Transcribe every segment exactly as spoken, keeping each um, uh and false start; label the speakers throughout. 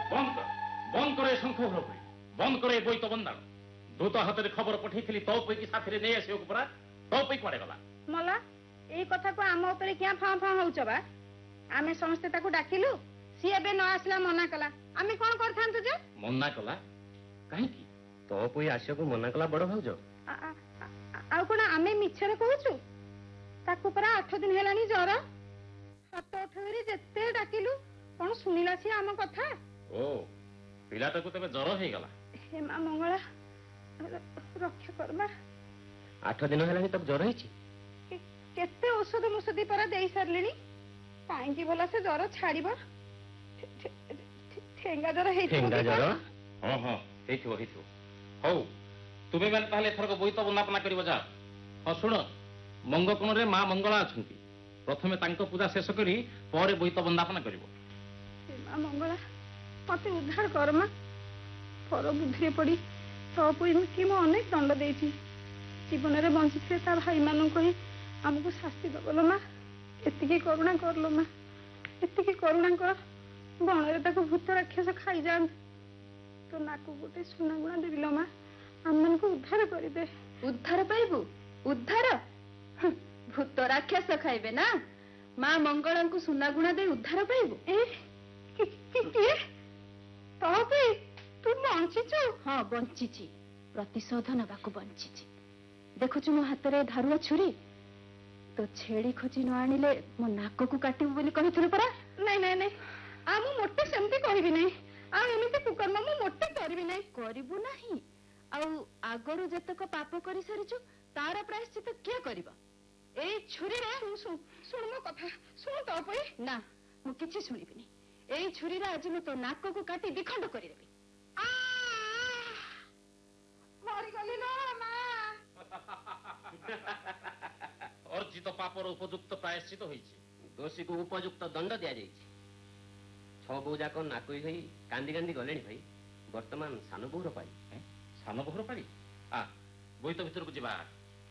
Speaker 1: बंद कर बंद करे शंख भ्रकुड़ी बंद करे बोईत बंदाण दूत हाथ में खबर पठेई तो पैकी साथी नहीं आस परा तो पै कड़े गला
Speaker 2: मला ए कथा को आम ऊपर क्या फाँ फाँ होच बा आमे समस्ते ताकू डाकिलु सी एबे न आसला मना कला आमे कोन करथांतु जे
Speaker 1: मना कला काहे की तो पै आसिया को मना कला बड़ भाउज
Speaker 2: आ कोन आमे मिछरे कहूछु ताकू परा आठ दिन हेलानी जरा हाथ उठेरी जेते डाकिलु कोन सुनिला सी आम कथा
Speaker 1: ओ पिला ताकू तबे जर हे गला
Speaker 2: हे मा मंगला रक्षा करमा
Speaker 1: आठ दिन हेलानी तब जर हेची
Speaker 2: केते औषध मुषधि परा देई सारलेनी काहे की भला से जर छाड़ीबो ठेंगा जर हे
Speaker 1: ठेंगा जर हां हां हेथो हेथो हौ तुमे मन ताले थरक बोईत बंदापना करिवो जा हां सुन मंगकोण रे मां मंगला अछंती प्रथमे तांको पूजा शेष करी परे बोईत बंदापना करिवो
Speaker 2: मां मंगला मते उद्धार करमा पर बुद्धि पड़ी तो पुई कि म अनेक दंड देइछि जीवन रे बंची थे ता भाई मानु कहि हमको शास्ति दबलो मा एतिकी करुणा करलो मा एतिकी करुणा कर बण रे ताको भूत राक्षस खाई जान तो नाकु गोटे सुना गुणा देबिलो मा हमन को उद्धार करि दे
Speaker 3: उद्धार पाइबु उद्धार भूत राक्षस खाइबे ना मां मंगला को सुना गुणा दे उद्धार पाइबु
Speaker 2: ए कि कि कि तो पे तू बंचिछु
Speaker 3: हां बंचिछि प्रतिशोध नबाकू बंचिछि देखुछु मो हाथ रे धारुआ छुरी तो छेड़ी खोजी न आनिले मो नाक को काटिबु बोली कहिथुल परा
Speaker 2: नहीं नहीं नहीं आ मु मोटे सेमती कहबी नहीं आ एमिते कुकर्म मु मोटे करबी नहीं
Speaker 3: करबु नहीं आ आगरु जतक पाप करि सरिछु तार प्रायश्चित के करबा ए छुरी रे
Speaker 2: सुन सुन मो कथा सुन तो पई
Speaker 3: ना मु किछि सुनिबिनी ए छुरी रे आज मु तो नाक को काटी विखंड करि देबी
Speaker 2: आ मरि गली लो मा
Speaker 1: अर्जित पापर उपयुक्त प्रायश्चित होईछि दोषी को उपयुक्त दंड दिया जाइछि छ बौ जाक नाकुई होई कांदी कांदी गलेनी भाई वर्तमान सान बहुर पाई सान बहुर पाई आ बोईत भीतर को जिबा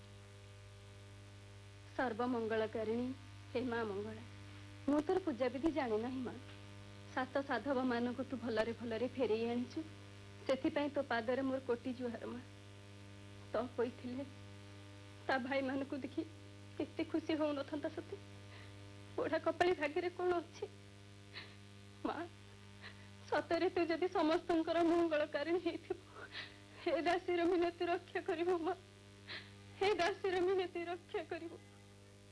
Speaker 3: सर्वमंगलकारिणी हे मां मंगला मु तोर पूजा विधि जाने नहीं मां सात साधव मान को तू भलरे भलरे फेरई आनिछु सेथि पई तो पादरे मोर कोटी जुहार मां तो होइथिले ता भाई मान को देखि केते खुशी हो न थंता सते ओढा कपाली भाग्य कोन अछि मां सतरे तू जदि समस्तंकर मंगलकारिणी हेथिबो हे दासीर मिनति रक्षा करिबो मां हे दासीर मिनति रक्षा करिबो